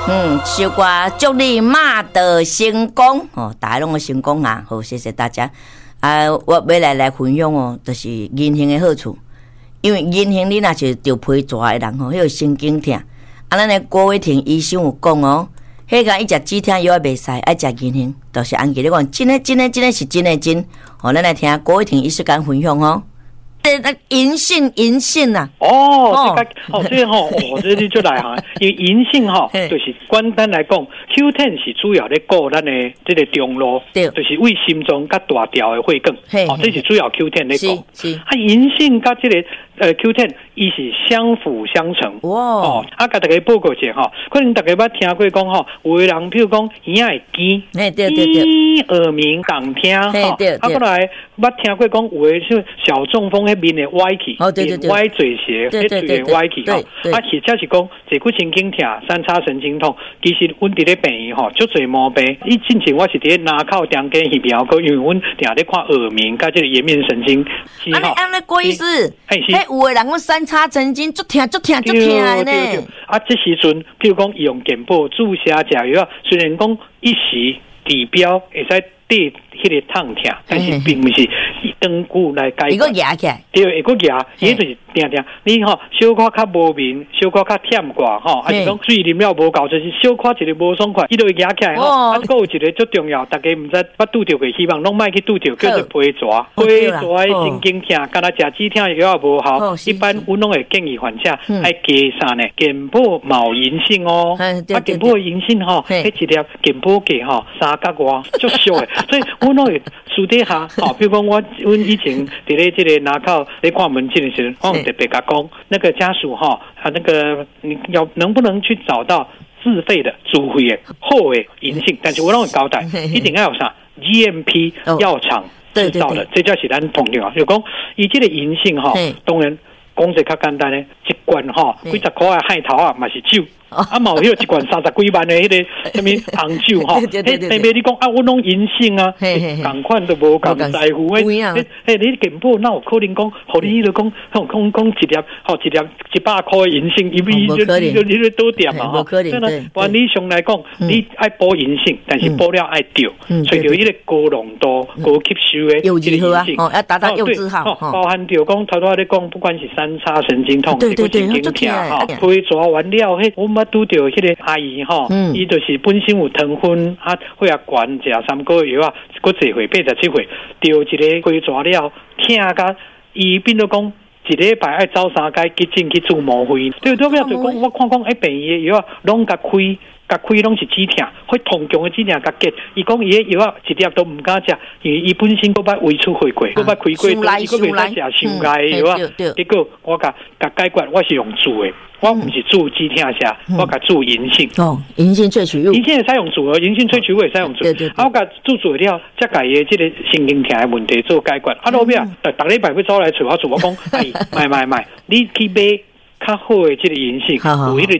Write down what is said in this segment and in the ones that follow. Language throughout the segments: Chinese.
小歌祝你马到成功哦，大家拢有成功啊！好，谢谢大家。我要来分享哦，就是银杏的好处。因为银杏你若是着皮蛇的人吼，迄个神经痛。咱的郭伟霆医生有讲哦，迄个伊食止痛药袂使，爱食银杏，就是安吉咧讲，真的是真的真。哦，咱来听郭伟霆医师甲分享哦。银杏呐， 这个这你就来哈，因为银杏就是简单来讲 ，Q10 是主要咧顾咱的这个中路，就是为心脏甲大条的血管，这是主要 Q10 咧讲。银杏甲这个Q10 伊是相辅相成。甲大家报告一下可能大家捌听过讲有的人譬如讲耳会尖，耳鸣动听过来捌听过讲有的是小中风面的歪去，歪嘴斜，嘴的歪去其实是讲坐骨神经痛、三叉神经痛，其实阮伫咧病院足侪毛病。之前我是伫咧拿靠中间耳鼻喉科，因为阮定咧看耳鸣甲这个颜面神经。 安尼郭医师，有的人讲三叉神经足痛的呢。 这时阵，譬如讲用健保注射食药，虽然讲一时治标会使对迄个痛痛，但是并不是长久来解决。 会个压起来， 对，会个压，伊就是定你小可较无眠，小可较忝挂还是讲水啉了无够，就是小可一个无爽快，伊就会压起来还有一个最重要，大家唔知捌拄着过，希望拢莫去拄着，叫做皮蛇。皮蛇的神经痛，敢若食止痛药也无效。一般阮拢会建议患者爱加啥呢？健保毛银杏健保银杏迄一粒健保价3角外，足俗的。所以阮拢会私底下比如讲阮以前伫咧这个拿靠咧看门诊的时候，我特别甲讲，那个家属那个你能不能去找到自费的自费的好的银杏？但是我拢会交代，一定要有啥 GMP 药厂制造的，这才是咱重要。就讲伊这个银杏当然讲者较简单咧，一罐几十块的海头嘛是酒。嘛有迄个一罐30几万的迄个什么红酒特别你讲我拢银杏同款都无共在乎你健保哪有可能讲互你就讲一粒100块的银杏，你就多点嘛可能原理上来讲，你爱补银杏，但是补了爱着，找着迄个高浓度、高吸收的柚子好要达到柚子好， 包含着讲头拄咧讲，不管是三叉神经痛、神经痛皮蛇原料我捌拄着迄个阿姨伊就是本身有糖分血压悬，食3个月药佫坐回87回，着一个皮蛇了，疼甲伊变做讲一礼拜爱走3届急诊去做毛灰。对，就讲我看病院的药拢甲开拢是止痛，会痛强的止痛甲结。伊讲伊的药一粒都唔敢食，因为伊本身佫捌胃出血过，佫捌开过，伊佫袂使食伤害的药。结果我甲解决，我是用煮的。我不是煮止痛下，我甲煮银杏。 银杏萃取物， 银杏会使用煮，银杏萃取物会使用煮。我甲煮了，才甲伊的这个神经痛的问题做解决。落尾逐礼拜要走来找我，我讲，买，你去买较好的这个银杏，有迄个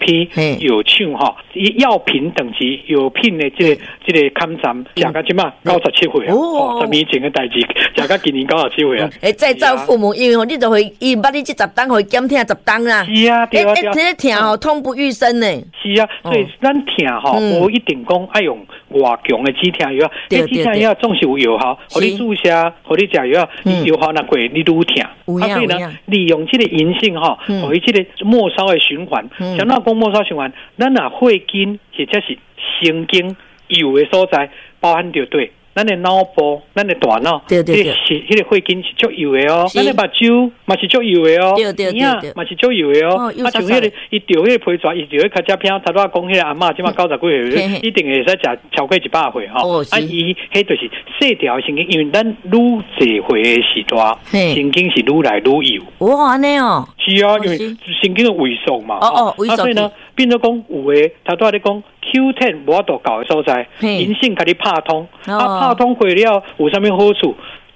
GMP 有厂药品等级有品的这个勘站，食到即马97岁10年前的代志，食到今年97岁啊！ 再造父母，因为你就会伊捌你这10当，会减疼10当啦。 是啊，对啊， 这疼痛不欲生呢。 是啊，所以咱疼无一定讲爱用外强的止痛药，这止痛药总是有药效，互你注射，互你食药，药效那过你愈疼。所以呢，利用这个银杏互伊这个末梢的循环，像那讲末梢循环，咱若血筋或者是神经有的所在，包含着对。咱的脑部、咱的大脑，迄个血筋是足油的咱的目睭嘛是足油的耳嘛是足油的像迄个伊着迄个皮蛇，伊着迄卡只片，头拄仔讲迄个阿嬷，即马90几岁，一定会使食超过100岁伊迄就是细条神经，因为咱愈济岁的时代，神经是愈来愈油。 安尼是啊，因为神经的萎缩嘛。所以呢，变做讲有诶，头拄仔咧讲 Q10 无法度搞的所在，银杏甲你拍通，拍通过了有啥物好处？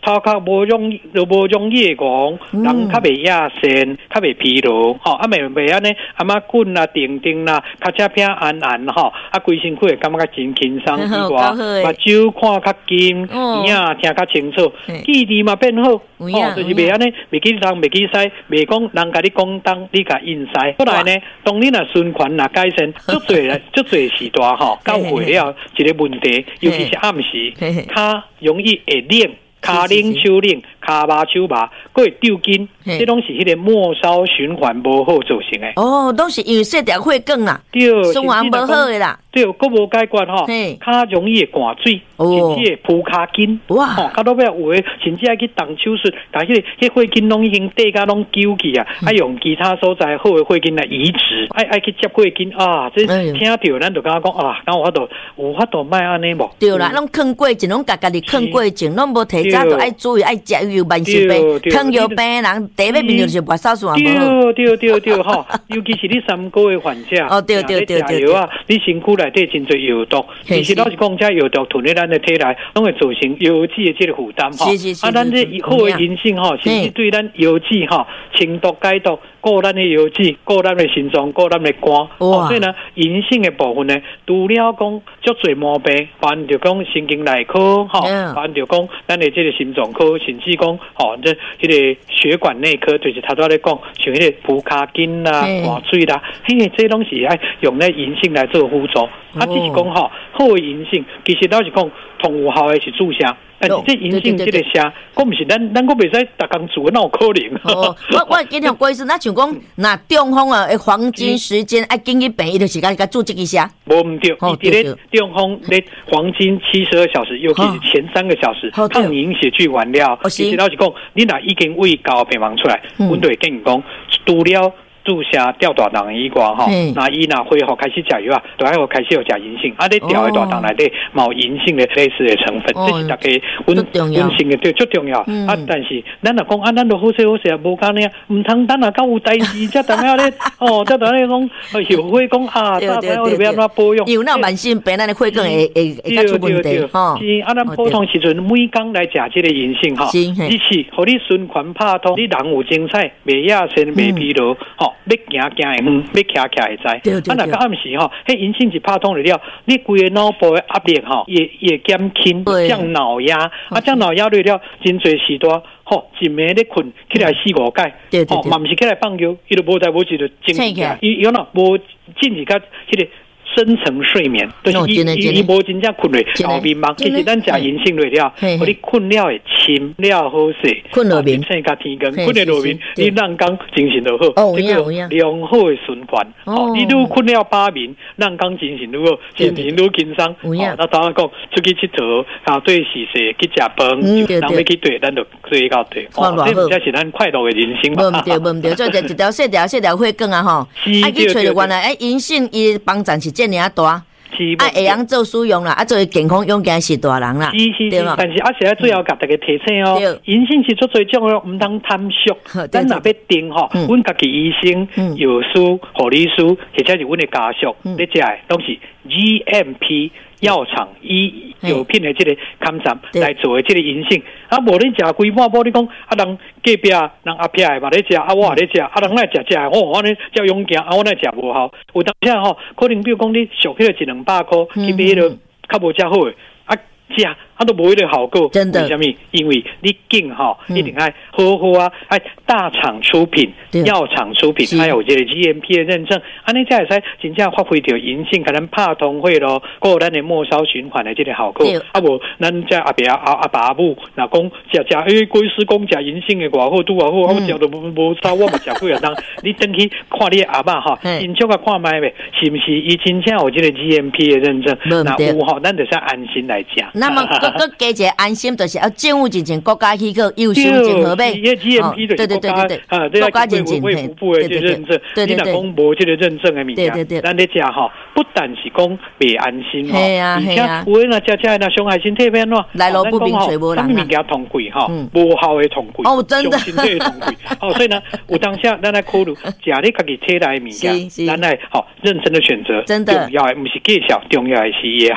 头壳无容夜光，人较袂亚线，较袂疲劳，吼，啊袂安尼，啊嘛滚啦、定啦，较只平安吼，啊规身躯会感觉真轻松之外，目睭看较金，耳啊听较清楚，记忆嘛变好，就是袂安尼，袂记东袂记西，袂讲人甲你讲东，你甲应西。后来呢，当你若循环若改善，足侪时段吼，到会了一个问题，尤其是暗时，较容易会冷。骹冷手冷，骹麻手麻，佫会抽筋，这拢是迄个末梢循环无好造成的。 哦，拢是因为细条血管啦， 对， 循环无好的啦。 对，佫无解决吼，较容易会寒水，甚至会扑骹筋。哇，吼，到尾有诶，甚至爱去动手术，把迄血筋拢已经底甲拢揪去啊，爱用其他所在好诶血筋来移植，爱去接血筋啊。这听到咱就感觉讲啊，敢有法度卖安尼无？ 对啦，拢啃过症，拢家己啃过症，拢无提早就爱注意，爱食有慢性病、糖尿病的人，第一面就是外手循环无好。 对，吼，尤其是你3个月患者， 哦对， 药啊，你身躯内底真侪药毒，其实老是讲这药毒囤在咱的体内，拢会造成药剂的这个负担吼。啊，咱这好的银杏吼，甚至对咱药剂吼清毒解毒，顾咱的药剂，顾咱的心脏，顾咱的肝。所以呢，银杏的部分呢，除了讲足侪毛病，包含着讲神经内科吼，包含着讲咱的这个心脏科，甚至讲吼这迄个血管内科，就是头拄咧讲，像迄个扑骹筋啦、寒水啦，这拢是爱用咧银杏来做辅助。只是讲吼，好的银杏，其实老是讲同有效的是注射，但是这银杏这个射，我毋是咱我袂使逐工做，哪有可能？ 我今天过意思，那像讲那中风啊，黄金时间爱紧去病，伊就是甲做这个射。 无毋对，伊咧中风咧黄金72小时，尤其是前3个小时，抗凝血去完了。其实老是讲，你若已经胃交病房出来，阮就会建议讲，除了注射吊大肠以外吼，那伊若恢复开始食药啊，就爱开始有食银杏，啊，你吊的大肠内底有银杏的类似的成分，这是大家温性的对最重要。啊，但是咱若讲啊，咱就好势啊，无讲呢，唔通咱若到有代志，才等下咧，才等下咧讲，后悔讲啊，我就要安怎保养？ 有那慢性病，咱的血管会较出问题吼。 是啊，咱普通时阵每工来食这个银杏吼，只是互你循环拍通，你人有精彩，袂亚身，袂疲劳，吼。要行会远，要徛会知。啊，若到暗时吼，迄银杏一拍通了，你规个脑部的压力吼，也减轻，降脑压。啊，降脑压对了，真侪时段吼，一暝咧困起来4-5摆，吼，嘛毋是起来放尿，伊就无代无志就精神起来。伊有哪无进入到迄个深层睡眠，就是伊无真正困落后面梦。其实咱食银杏落了，互你困了会深了好势， 困落眠， 趁甲天光，困在落眠，你人工精神就好，这个良好的循环。你愈困了把眠，人工精神愈好，心情愈轻松。那当然讲出去佚佗，啊，对时势去食饭，人要去对，咱就做到对。这才是咱快乐的人生嘛。 无对，做一条细条血管啊吼，爱去找着原来银杏伊帮助是。这么大，会晓做使用啦，做健康勇敢是大人啦， 对嘛？但是是最后甲大家提醒哦，银杏是做最重要，唔通贪俗。咱若要定吼，阮家己医生、药师、护理师，或者是阮的家属，你食的拢是 GMP 药厂药品的这个勘查来做的这个银杏。啊，无你食规半包，你讲啊，人隔壁人阿撇的嘛咧食，啊我也咧食，啊人来食这，我呢叫勇敢，啊我来食无效。有当下吼，可能比如讲你俗迄个1-200块，去买迄个较无遮好的，啊食。都无迄个效果， 真的。 为什么？因为你紧吼，一定爱好好啊，爱大厂出品、药厂出品，还有这个 GMP 的认证，安尼才会使真正发挥到银杏可能拍通会咯，有咱的末梢循环的这个效果。啊无，咱这阿伯阿爸母，若讲食贵司讲食银杏的偌好，拄偌好，我食都无差，我嘛食几啊当。你等去看你的阿嬷吼，真少个看卖呗，是不是？伊真正有这个 GMP 的认证，那有吼，咱就是安心来食。 那么。佮加一个安心，就是要政府进行国家机构优秀整合呗。 对，国家进行卫福部的这个认证，你若讲无这个认证的物件，咱咧食吼，不但是讲袂安心吼，而且有诶若食那伤害身体变喏， 来路不明找无人啊。 物件通贵吼，无效的通贵， 真的， 身体通贵。所以呢，有当下咱来考虑食你家己体内的物件，咱来认真的选择，重要的不是介绍，重要的是伊的效果。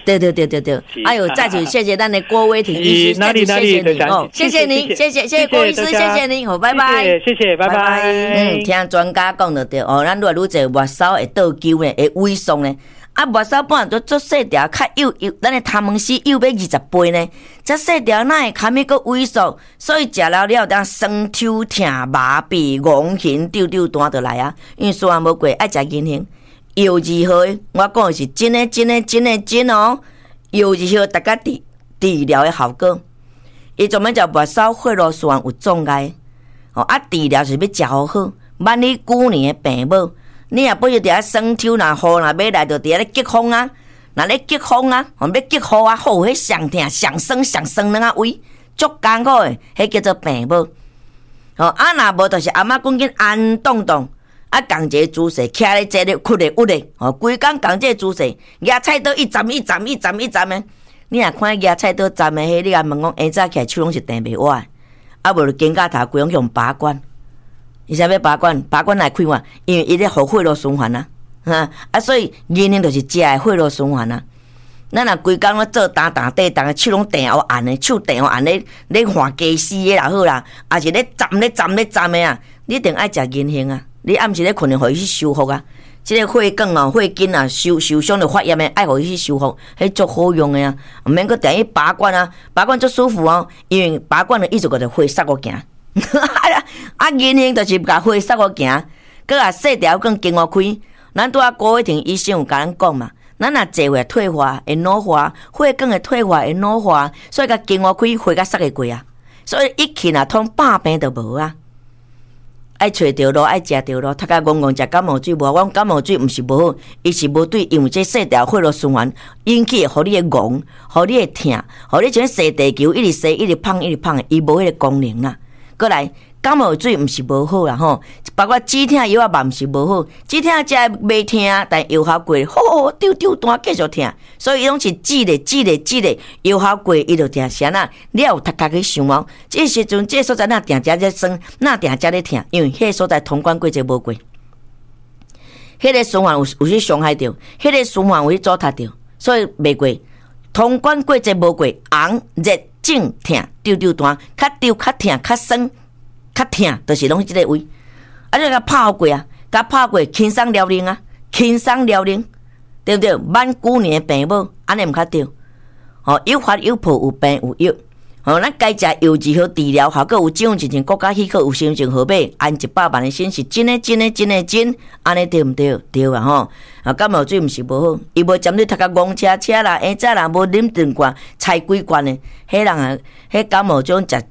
对。哎呦，再次谢谢咱的郭威霆医师， 哪里谢谢你哦，谢谢您，谢谢郭医师，谢谢您，好，拜拜， 谢谢，拜拜。 听专家讲就对哦，咱越愈侪末梢会倒灸呢，会萎缩呢。啊，末梢本来都做细条，较幼，咱的汤姆斯幼要20倍呢，这细条哪会堪要搁萎缩？所以食了了，当酸抽痛、麻痹、恶心、丢单就来啊！因为虽然无过，爱食银杏，药2号的，我讲的是真哦，药2号大家治疗的效果，伊专门叫末梢血路循环有障碍，哦啊，治疗是要食好，万你旧年的病无。你也不是伫遐酸抽若雨若要来，就伫遐咧激风啊！若咧激风啊，要激雨啊，好，迄上痛、上酸两啊位，足艰苦诶，迄叫做病无。哦，啊若无就是阿嬷讲紧安动，啊，共一个姿势，徛咧坐咧，屈咧屈咧，哦，规工共这个姿势，野菜刀一站诶。你若看野菜刀站诶，迄你啊问讲，下早起来手拢是定袂歪，啊无就肩胛头规拢用拔罐。伊啥要拔罐来开嘛？因为伊咧互血路循环啊，所以银杏就是食诶血路循环啊。咱若规工咧做打底动诶，手拢定黑暗诶，手定黑暗咧换鸡丝诶啦好啦，也是咧站诶啊，你一定爱食银杏啊。你暗时咧困咧，互伊去修复啊。即个血管啊、血筋啊受伤着发炎诶，爱互伊去修复，迄足好用诶啊。毋免搁定去拔罐啊，拔罐足舒服哦，因为拔罐诶意思就是血塞互行。啊，银杏就是甲血塞互行，搁啊细条更经互开。咱拄啊郭伟霆医生有甲咱讲嘛，咱若坐会退化会老化，血管会退化会老化，所以甲经互开，血甲塞会过啊。所以一去若通百病都无啊。爱找着路，爱食着路，读甲戆食感冒水无？我感冒水毋是无好，伊是无对，因为这细条血路循环引起，互你的戆，互你的痛，互你像洗地球一直洗一直胖，伊无迄个功能啦。过来，感冒水毋是无好啦吼，包括止痛药嘛毋是无好，止痛食袂痛，但药效过，好丢单继续痛，所以伊拢是止咧，药效过伊就痛。啥呐？你也有读家去想哦，这时阵这所在哪定遮咧酸，哪定遮咧痛，因为迄所在通关过节无过，迄个循环有去伤害着，迄个循环有去糟蹋着，所以袂过。通关过节无过，红热肿痛丢单，较丢较痛较酸较痛，就是拢即个位。啊，你甲拍过啊，甲拍过轻松疗龄啊，对不对？万旧年病无，安尼毋较对。哦，有发有破，有病有药。哦，咱该食药2号治疗效果有种进前国家许可有申请号码，按100万的心是真，安尼对毋对？对啊吼！啊，感冒水毋是无好，伊无针对读甲戆车啦，下早啦无啉2罐，菜几罐的，迄人啊，迄感冒种食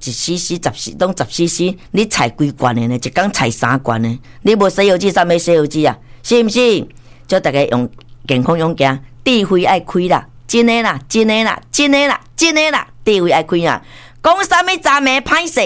1cc、10cc，你菜几罐的呢？一工菜3罐的，你无洗药剂，啥物洗药剂啊？是毋是？叫大家用健康勇行，智慧爱开啦，真的啦，智慧爱开啊！讲啥物昨暝歹势。